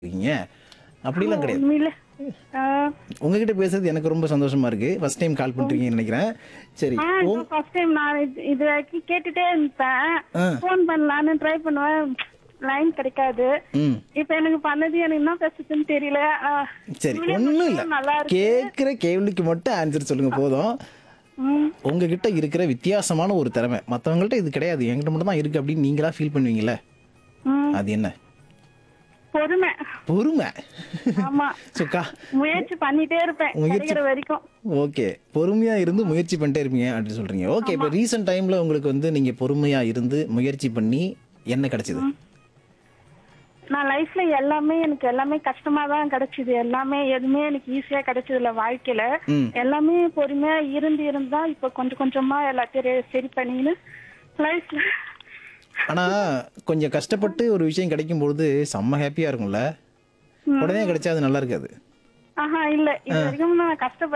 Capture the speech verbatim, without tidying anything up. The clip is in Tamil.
இருக்கீங்க. அப்படிலாம் கிடையாது. உண்மையில ஆ, உங்ககிட்ட பேசுறது எனக்கு ரொம்ப சந்தோஷமா இருக்கு. ஃபர்ஸ்ட் டைம் கால் பண்றீங்கன்னு நினைக்கிறேன். சரி. ஆ உங் ஃபர்ஸ்ட் டைம் நான் இது இது வரைக்கும் கேட்டுட்டே இருப்பேன். ஆ. ஃபோன் பண்ணலான்னு ட்ரை பண்ணுவேன். லைன் கிடைக்காது. ம். இப்ப எனக்கு பண்ணது எனக்கு என்ன பேசுறதுன்னு தெரியல. ஆ, சரி. உண்மையிலே ஒண்ணும் இல்ல. மட்டும் நல்லா இருக்கு. கேட்கிற கேள்விக்கு மட்டும் ஆன்சர் சொல்லுங்க போதும். ம், உங்ககிட்ட இருக்கிற வித்தியாசமான ஒரு திறமை மத்தவங்கள்ட்ட இது கிடையாது. என்கிட்ட மட்டும் தான் இருக்கு அப்படின்னு நீங்களா ஃபீல் பண்ணுவீங்கல்ல? ம். அது என்ன? பொறுமை. பொறுமை. ஆமா. சுக்கா. முயற்சி பண்ணிட்டே இருப்பேன் முயற்சி கிடைக்கிற வரைக்கும். ஓகே. பொறுமையா இருந்து முயற்சி பண்ணிட்டே இருப்பீங்க அப்படின்னு சொல்றீங்க. ஓகே. இப்போ ரீசன்ட் டைம்ல உங்களுக்கு வந்து நீங்க பொறுமையா இருந்து முயற்சி பண்ணி என்ன கிடைச்சது? நான் லைஃப்ல எல்லாமே எனக்கு எல்லாமே கஷ்டமா தான் கிடைச்சது. எல்லாமே எதுவுமே எனக்கு ஈஸியா கிடைச்சது இல்ல வாழ்க்கையில. ம். எல்லாமே பொறுமையா இருந்து இருந்தா இப்ப கொஞ்சம் கொஞ்சமா எல்லாத்தையும் ரெ- சரி பண்ணின்னு லைஃப்ல. ஆனா கொஞ்சம் கஷ்டப்பட்டு ஒரு விஷயம் கிடைக்கும் பொழுது செம்ம ஹாப்பியா இருக்கும்ல. உடனே கிடைச்சா அது நல்லா இருக்காது. ஆஹா இல்ல இது வரைக்கும் நான் கஷ்டப்பட்டு